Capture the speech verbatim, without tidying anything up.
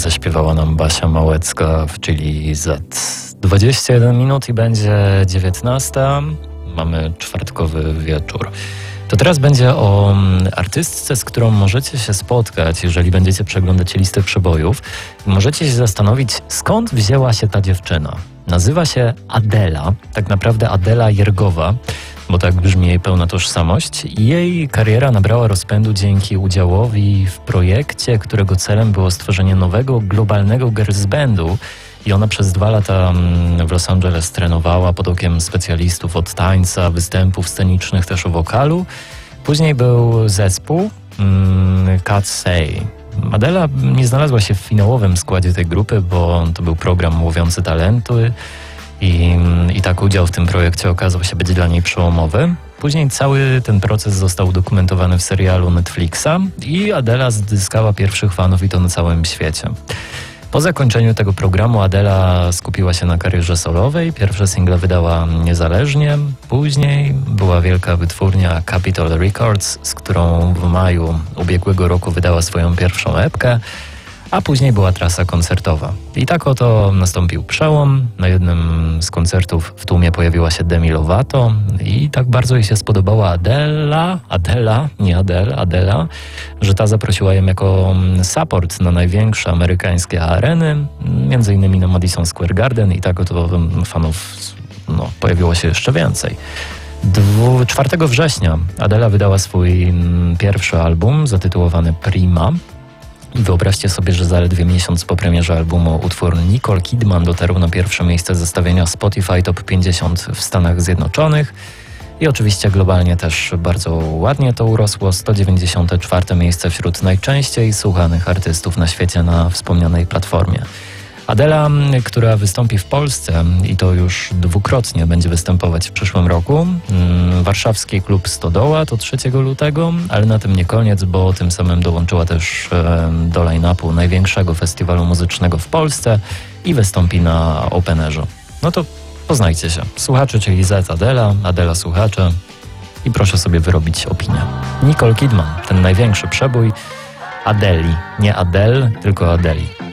zaśpiewała nam Basia Małecka w Chili za dwadzieścia jeden minut i będzie dziewiętnasta. Mamy czwartkowy wieczór. To teraz będzie o artystce, z którą możecie się spotkać, jeżeli będziecie przeglądać listę przebojów. Możecie się zastanowić, skąd wzięła się ta dziewczyna. Nazywa się Adela, tak naprawdę Adela Jergowa, bo tak brzmi jej pełna tożsamość. Jej kariera nabrała rozpędu dzięki udziałowi w projekcie, którego celem było stworzenie nowego, globalnego girls bandu. I ona przez dwa lata w Los Angeles trenowała pod okiem specjalistów od tańca, występów scenicznych, też o wokalu. Później był zespół mm, Cat Say. Adela nie znalazła się w finałowym składzie tej grupy, bo to był program łowiący talenty i, i tak udział w tym projekcie okazał się być dla niej przełomowy. Później cały ten proces został udokumentowany w serialu Netflixa i Adela zyskała pierwszych fanów i to na całym świecie. Po zakończeniu tego programu Adela skupiła się na karierze solowej. Pierwsze single wydała niezależnie. Później była wielka wytwórnia Capitol Records, z którą w maju ubiegłego roku wydała swoją pierwszą epkę, a później była trasa koncertowa. I tak oto nastąpił przełom. Na jednym z koncertów w tłumie pojawiła się Demi Lovato i tak bardzo jej się spodobała Adela, Adela, nie Adele, Adela, że ta zaprosiła ją jako support na największe amerykańskie areny, między innymi na Madison Square Garden i tak oto fanów no, pojawiło się jeszcze więcej. czwartego września Adela wydała swój pierwszy album zatytułowany Prima. I wyobraźcie sobie, że zaledwie miesiąc po premierze albumu utwór Nicole Kidman dotarł na pierwsze miejsce zestawienia Spotify Top pięćdziesiąt w Stanach Zjednoczonych i oczywiście globalnie też bardzo ładnie to urosło. sto dziewięćdziesiąte czwarte miejsce wśród najczęściej słuchanych artystów na świecie na wspomnianej platformie. Adela, która wystąpi w Polsce i to już dwukrotnie będzie występować w przyszłym roku. Warszawski Klub Stodoła to trzeciego lutego, ale na tym nie koniec, bo tym samym dołączyła też do line-upu największego festiwalu muzycznego w Polsce i wystąpi na Openerze. No to poznajcie się. Słuchacze, czyli Z Adela, Adela słuchacze i proszę sobie wyrobić opinię. Nicole Kidman, ten największy przebój Adeli, nie Adele, tylko Adeli.